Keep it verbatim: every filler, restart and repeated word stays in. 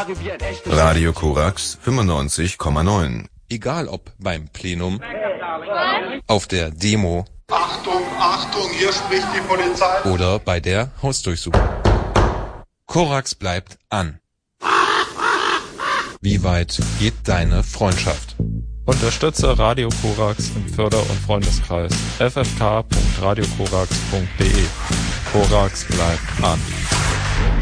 Radio Korax fünfundneunzig Komma neun. Egal ob beim Plenum, auf der Demo, Achtung, Achtung, hier spricht die Polizei, oder bei der Hausdurchsuchung. Korax bleibt an. Wie weit geht deine Freundschaft? Unterstütze Radio Korax im Förder- und Freundeskreis f f k punkt radio korax punkt d e. Korax bleibt an.